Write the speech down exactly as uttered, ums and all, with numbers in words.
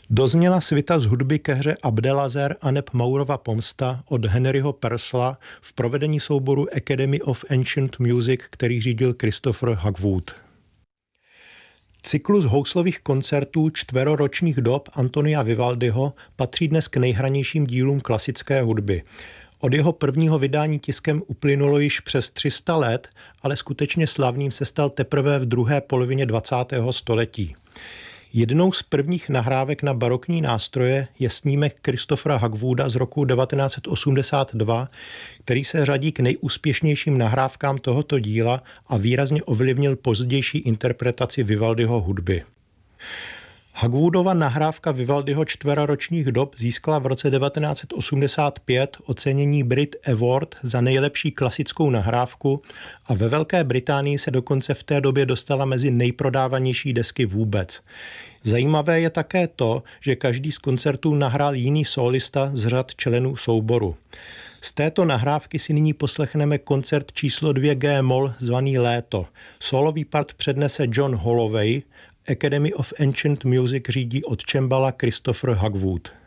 Dozněla svita z hudby ke hře Abdelazer aneb Maurova pomsta od Henryho Purcella v provedení souboru Academy of Ancient Music, který řídil Christopher Hogwood. Cyklus houslových koncertů čtveroročních dob Antonia Vivaldiho patří dnes k nejhranějším dílům klasické hudby. Od jeho prvního vydání tiskem uplynulo již přes tři sta let, ale skutečně slavným se stal teprve v druhé polovině dvacátého století. Jednou z prvních nahrávek na barokní nástroje je snímek Christophera Hogwooda z roku devatenáct set osmdesát dva, který se řadí k nejúspěšnějším nahrávkám tohoto díla a výrazně ovlivnil pozdější interpretaci Vivaldiho hudby. Hogwoodova nahrávka Vivaldiho čtveroročních dob získala v roce devatenáct set osmdesát pět ocenění Brit Award za nejlepší klasickou nahrávku a ve Velké Británii se dokonce v té době dostala mezi nejprodávanější desky vůbec. Zajímavé je také to, že každý z koncertů nahrál jiný solista z řad členů souboru. Z této nahrávky si nyní poslechneme koncert číslo dvě G-moll zvaný Léto. Solový part přednese John Holloway, Academy of Ancient Music řídí od čembala Christopher Hogwood.